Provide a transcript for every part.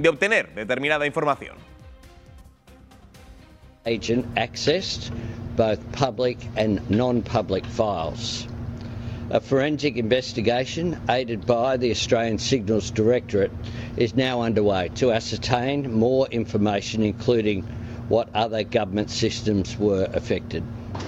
de obtener determinada información. Agent accessed both public and non-public files. A forensic investigation aided by the Australian Signals Directorate is now underway to ascertain more information, including what other government systems were affected.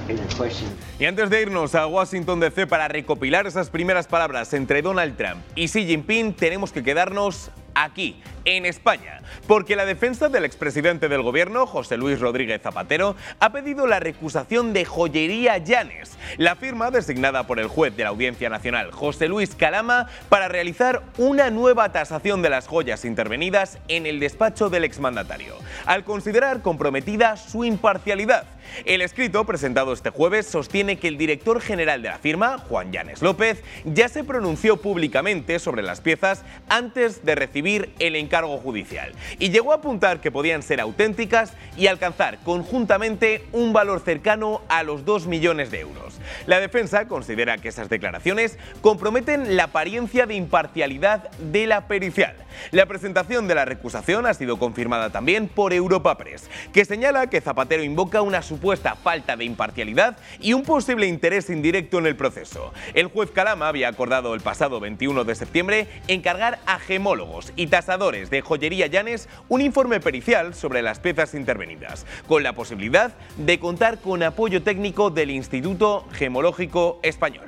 Y antes de irnos a Washington DC para recopilar esas primeras palabras entre Donald Trump y Xi Jinping, tenemos que quedarnos aquí, en España, porque la defensa del expresidente del gobierno, José Luis Rodríguez Zapatero, ha pedido la recusación de Joyería Llanes, la firma designada por el juez de la Audiencia Nacional, José Luis Calama, para realizar una nueva tasación de las joyas intervenidas en el despacho del exmandatario, al considerar comprometida su imparcialidad. El escrito presentado este jueves sostiene que el director general de la firma, Juan Llanes López, ya se pronunció públicamente sobre las piezas antes de recibir el encargo judicial y llegó a apuntar que podían ser auténticas y alcanzar conjuntamente un valor cercano a los 2 millones de euros. La defensa considera que esas declaraciones comprometen la apariencia de imparcialidad de la pericial. La presentación de la recusación ha sido confirmada también por Europa Press, que señala que Zapatero invoca una supuesta falta de imparcialidad y un posible interés indirecto en el proceso. El juez Calama había acordado el pasado 21 de septiembre encargar a gemólogos y tasadores de Joyería Llanes un informe pericial sobre las piezas intervenidas, con la posibilidad de contar con apoyo técnico del Instituto Gemológico Español.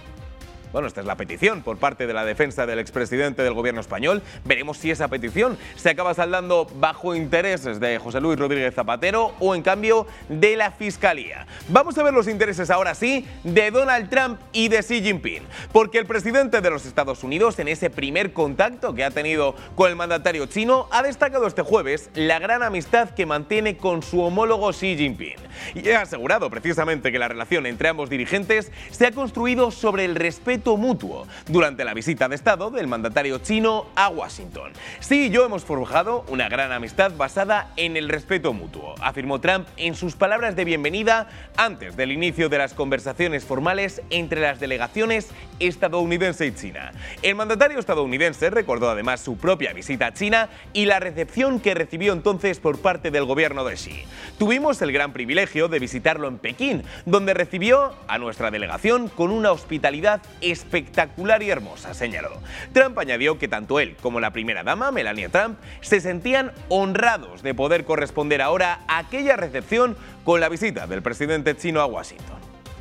Bueno, esta es la petición por parte de la defensa del expresidente del gobierno español. Veremos si esa petición se acaba saldando bajo intereses de José Luis Rodríguez Zapatero o en cambio de la Fiscalía. Vamos a ver los intereses ahora sí de Donald Trump y de Xi Jinping, porque el presidente de los Estados Unidos, en ese primer contacto que ha tenido con el mandatario chino, ha destacado este jueves la gran amistad que mantiene con su homólogo Xi Jinping y ha asegurado precisamente que la relación entre ambos dirigentes se ha construido sobre el respeto mutuo durante la visita de Estado del mandatario chino a Washington. Sí, y yo hemos forjado una gran amistad basada en el respeto mutuo, afirmó Trump en sus palabras de bienvenida antes del inicio de las conversaciones formales entre las delegaciones estadounidense y china. El mandatario estadounidense recordó además su propia visita a China y la recepción que recibió entonces por parte del gobierno de Xi. Tuvimos el gran privilegio de visitarlo en Pekín, donde recibió a nuestra delegación con una hospitalidad espectacular y hermosa, señaló. Trump añadió que tanto él como la primera dama, Melania Trump, se sentían honrados de poder corresponder ahora a aquella recepción con la visita del presidente chino a Washington.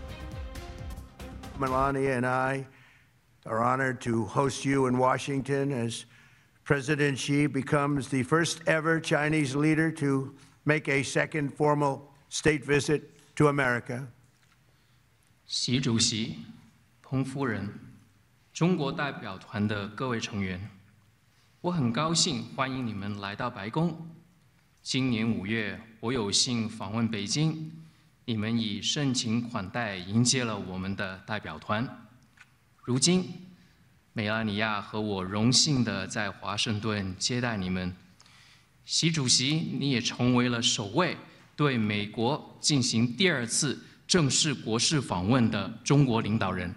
Melania and I are honored to host you in Washington as President Xi becomes the first ever Chinese leader to make a second formal state visit to America. 习主席、彭夫人、中国代表团的各位成员，我很高兴欢迎你们来到白宫。今年5月，我有幸访问北京，你们以盛情款待迎接了我们的代表团。如今，梅拉尼亚和我荣幸地在华盛顿接待你们。习主席，你也成为了首位对美国进行第2次正式国事访问的中国领导人。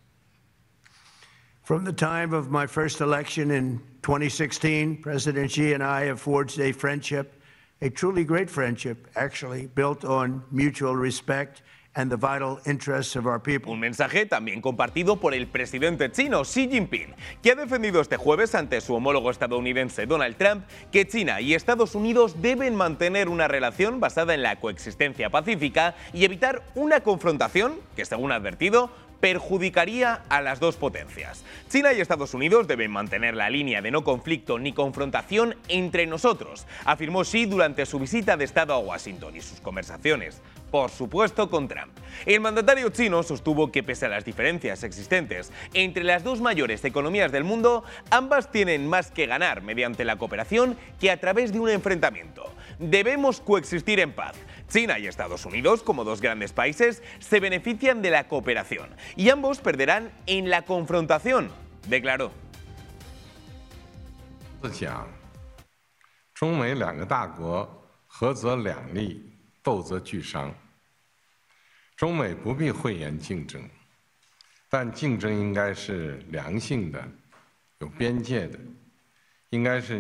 From the time of my first election in 2016, President Xi and I have forged a friendship, a truly great friendship, actually, built on mutual respect and the vital interests of our people. Un mensaje también compartido por el presidente chino Xi Jinping, que ha defendido este jueves ante su homólogo estadounidense Donald Trump que China y Estados Unidos deben mantener una relación basada en la coexistencia pacífica y evitar una confrontación que, según ha advertido, perjudicaría a las dos potencias. China y Estados Unidos deben mantener la línea de no conflicto ni confrontación entre nosotros, afirmó Xi durante su visita de Estado a Washington y sus conversaciones, por supuesto, con Trump. El mandatario chino sostuvo que pese a las diferencias existentes entre las dos mayores economías del mundo, ambas tienen más que ganar mediante la cooperación que a través de un enfrentamiento. Debemos coexistir en paz. China y Estados Unidos, como dos grandes países, se benefician de la cooperación y ambos perderán en la confrontación, declaró. 中美2个大国合则两利，斗则俱伤。中美不必讳言竞争，但竞争应该是良性的、有边界的，应该是